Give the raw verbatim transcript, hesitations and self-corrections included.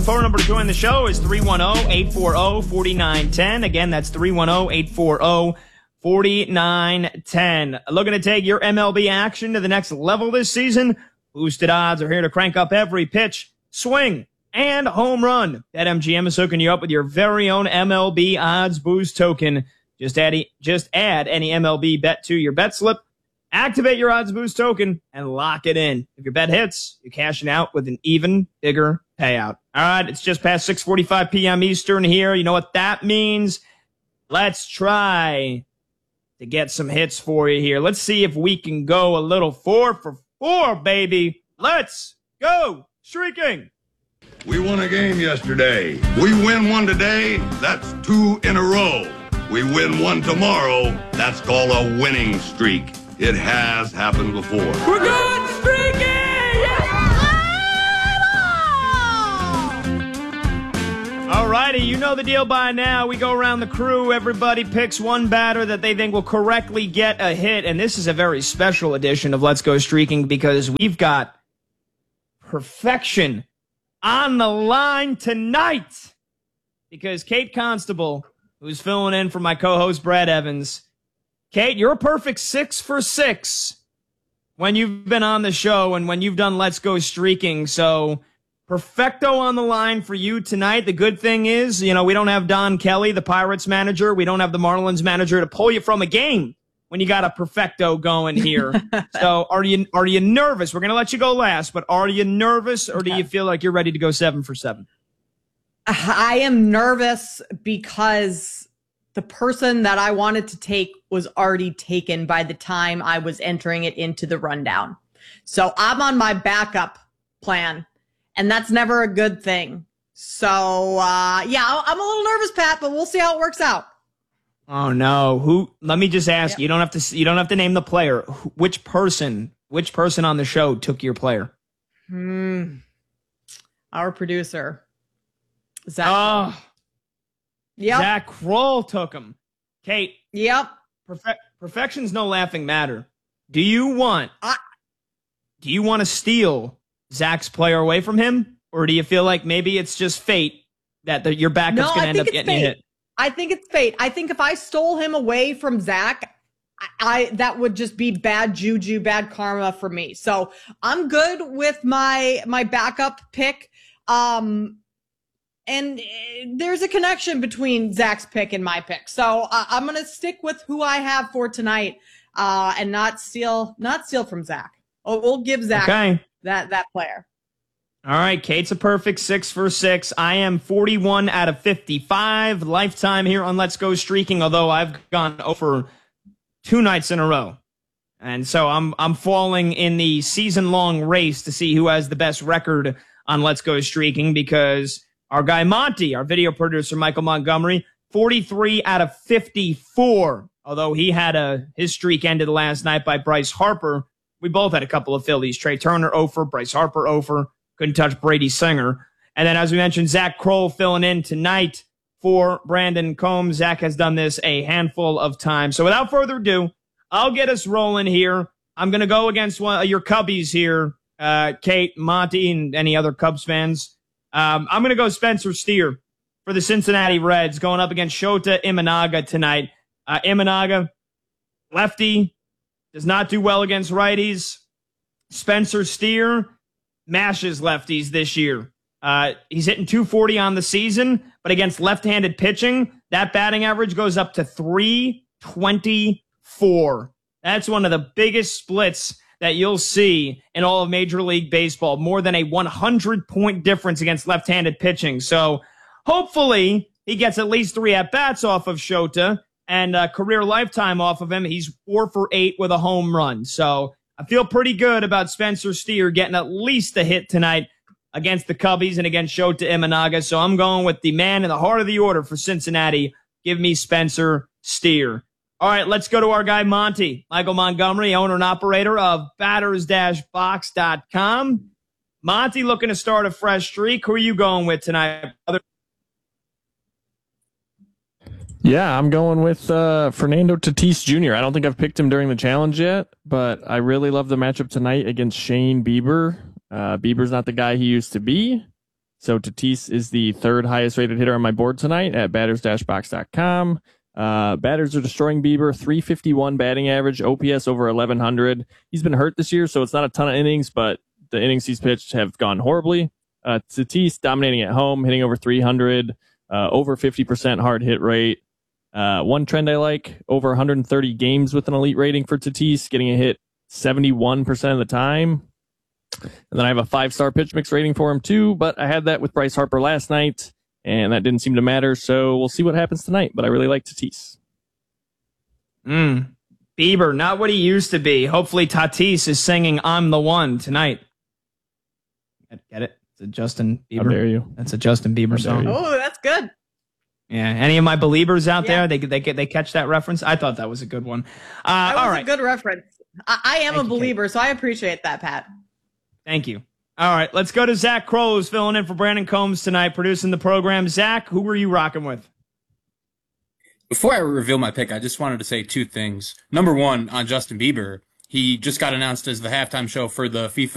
Phone number to join the show is three one zero, eight four zero, four nine one zero. Again, that's three one zero, eight four zero, four nine one zero. Looking to take your M L B action to the next level this season? Boosted odds are here to crank up every pitch, swing, and home run. BetMGM is hooking you up with your very own M L B odds boost token. Just add, just add any M L B bet to your bet slip, activate your odds boost token, and lock it in. If your bet hits, you're cashing out with an even bigger payout. All right, it's just past six forty-five p.m. Eastern here. You know what that means? Let's try to get some hits for you here. Let's see if we can go a little four for four, baby. Let's go streaking. We won a game yesterday. We win one today, that's two in a row. We win one tomorrow, that's called a winning streak. It has happened before. We're good streaking! All righty, you know the deal by now. We go around the crew. Everybody picks one batter that they think will correctly get a hit. And this is a very special edition of Let's Go Streaking because we've got perfection on the line tonight. Because Kate Constable, who's filling in for my co-host Brad Evans. Kate, you're a perfect six for six when you've been on the show and when you've done Let's Go Streaking. So perfecto on the line for you tonight. The good thing is, you know, we don't have Don Kelly, the Pirates manager. We don't have the Marlins manager to pull you from a game when you got a perfecto going here. So are you are you nervous? We're going to let you go last, but are you nervous or do you feel like you're ready to go seven for seven? I am nervous because the person that I wanted to take was already taken by the time I was entering it into the rundown. So I'm on my backup plan, and that's never a good thing. So, uh, yeah, I'm a little nervous, Pat, but we'll see how it works out. Oh no! Who? Let me just ask. Yep. You don't have to. You don't have to name the player. Which person? Which person on the show took your player? Hmm. Our producer, Zach. Oh, yep. Zach Kroll took him. Kate. Yep. Perfect. Perfection's no laughing matter. Do you want? I, do you want to steal Zach's player away from him, or do you feel like maybe it's just fate that the, your backup's no, going to I end up think it's getting fate. a hit? I think it's fate. I think if I stole him away from Zach, I, I that would just be bad juju, bad karma for me. So I'm good with my my backup pick. Um, and uh, there's a connection between Zach's pick and my pick. So uh, I'm gonna stick with who I have for tonight, uh, and not steal not steal from Zach. Oh, we'll give Zach Okay. that that player. All right, Kate's a perfect six for six. I am forty-one out of fifty-five lifetime here on Let's Go Streaking, although I've gone over two nights in a row. And so I'm I'm falling in the season-long race to see who has the best record on Let's Go Streaking because our guy Monty, our video producer Michael Montgomery, forty-three out of fifty-four. Although he had a his streak ended last night by Bryce Harper. We both had a couple of Phillies. Trey Turner over, Bryce Harper over. Couldn't touch Brady Singer. And then, as we mentioned, Zach Kroll filling in tonight for Brandon Combs. Zach has done this a handful of times. So without further ado, I'll get us rolling here. I'm going to go against one of your Cubbies here, uh, Kate, Monty, and any other Cubs fans. Um, I'm going to go Spencer Steer for the Cincinnati Reds going up against Shota Imanaga tonight. Uh, Imanaga, lefty, does not do well against righties. Spencer Steer mashes lefties this year. Uh, he's hitting two forty on the season, but against left-handed pitching, that batting average goes up to three twenty-four. That's one of the biggest splits that you'll see in all of Major League Baseball, more than a one hundred point difference against left-handed pitching. So hopefully he gets at least three at-bats off of Shota and a career lifetime off of him. He's four for eight with a home run. So I feel pretty good about Spencer Steer getting at least a hit tonight against the Cubbies and against Shota Imanaga. So I'm going with the man in the heart of the order for Cincinnati. Give me Spencer Steer. All right, let's go to our guy Monty, Michael Montgomery, owner and operator of batters box dot com. Monty looking to start a fresh streak. Who are you going with tonight, brother? Yeah, I'm going with uh, Fernando Tatis Junior I don't think I've picked him during the challenge yet, but I really love the matchup tonight against Shane Bieber. Uh, Bieber's not the guy he used to be, So Tatis is the third highest rated hitter on my board tonight at batters dash box dot com. Uh, batters are destroying Bieber, three fifty-one batting average, O P S over eleven hundred. He's been hurt this year, so it's not a ton of innings, but the innings he's pitched have gone horribly. Uh, Tatis dominating at home, hitting over three hundred, uh, over fifty percent hard hit rate. Uh, one trend I like, over one hundred thirty games with an elite rating for Tatis, getting a hit seventy-one percent of the time. And then I have a five-star pitch mix rating for him too, but I had that with Bryce Harper last night, and that didn't seem to matter, so we'll see what happens tonight, but I really like Tatis. Mm. Bieber, not what he used to be. Hopefully Tatis is singing I'm the One tonight. Get it? It's a Justin Bieber. How dare you? That's a Justin Bieber song. Oh, that's good. Yeah. Any of my believers out Yeah. there, they they they catch that reference? I thought that was a good one. Uh, That was all a right. good reference. I, I am Thank a you, believer, so I appreciate that, Pat. Thank you. All right, let's go to Zach Crowe, filling in for Brandon Combs tonight, producing the program. Zach, who were you rocking with? Before I reveal my pick, I just wanted to say two things. Number one, on Justin Bieber, he just got announced as the halftime show for the FIFA